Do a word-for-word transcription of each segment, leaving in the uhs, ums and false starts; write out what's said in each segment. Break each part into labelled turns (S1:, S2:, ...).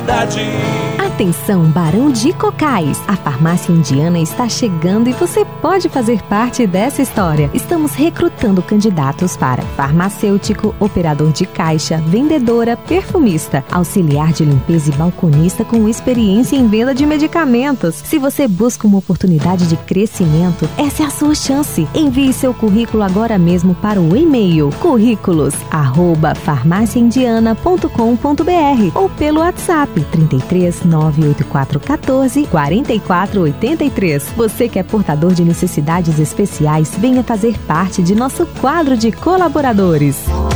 S1: qualidade.
S2: Atenção, Barão de Cocais! A farmácia indiana está chegando e você pode fazer parte dessa história. Estamos recrutando candidatos para farmacêutico, operador de caixa, vendedora, perfumista, auxiliar de limpeza e balconista com experiência em venda de medicamentos. Se você busca uma oportunidade de crescimento, essa é a sua chance. Envie seu currículo agora mesmo para o e-mail currículos arroba farmácia indiana ponto com ponto br ou pelo WhatsApp trinta e três, nove oito quatro um quatro, quatro quatro oito três. Você que é portador de necessidades especiais, venha fazer parte de nosso quadro de colaboradores.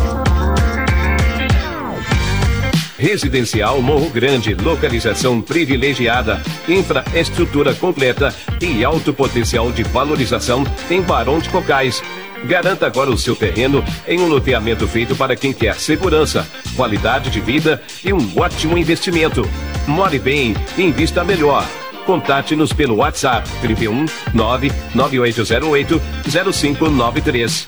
S3: Residencial Morro Grande, localização privilegiada, infraestrutura completa e alto potencial de valorização em Barão de Cocais. Garanta agora o seu terreno em um loteamento feito para quem quer segurança, qualidade de vida e um ótimo investimento. More bem, invista melhor. Contate-nos pelo WhatsApp trinta e um, nove nove oito zero oito, zero cinco nove três.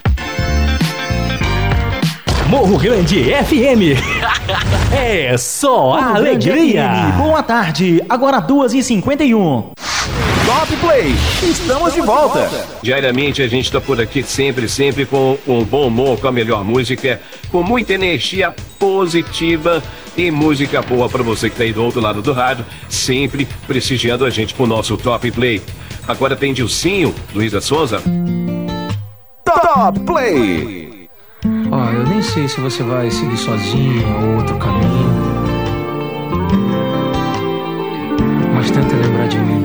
S4: Morro Grande F M. É só
S5: Morro
S4: alegria.
S5: Grande F M. Boa tarde, agora duas e cinquenta e um.
S6: Top Play, estamos de volta.
S3: Diariamente a gente está por aqui sempre, sempre com um bom humor, com a melhor música, com muita energia positiva e música boa para você que está aí do outro lado do rádio, sempre prestigiando a gente com o nosso Top Play. Agora tem Dilcinho, Luísa Sonza.
S6: Top Play.
S7: Ó, eu nem sei se você vai seguir sozinha ou outro caminho, mas tenta lembrar de mim.